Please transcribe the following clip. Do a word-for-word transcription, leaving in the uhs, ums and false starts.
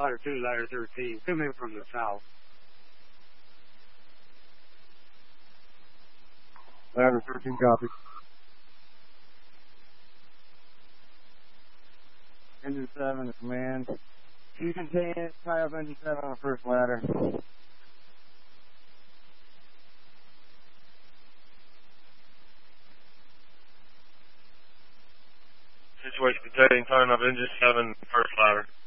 Ladder two, ladder thirteen, coming from the south. Ladder thirteen, copy. Engine seven to command. You can tie tie up engine seven on the first ladder. Situation contained, tying up engine seven, first ladder.